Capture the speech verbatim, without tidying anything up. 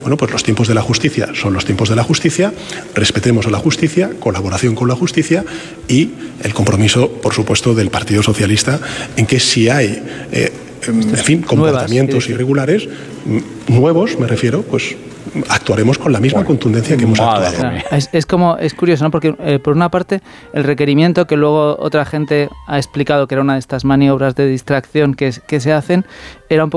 Bueno, pues los tiempos de la justicia son los tiempos de la justicia, respetemos a la justicia, colaboración con la justicia y el compromiso, por supuesto, del Partido Socialista en que si hay, eh, en fin, comportamientos Nuevas, irregulares, nuevos, me refiero, pues actuaremos con la misma bueno, contundencia que hemos actuado. Claro, es, es como, es curioso, ¿no? Porque eh, por una parte el requerimiento que luego otra gente ha explicado que era una de estas maniobras de distracción que, que se hacen era un poco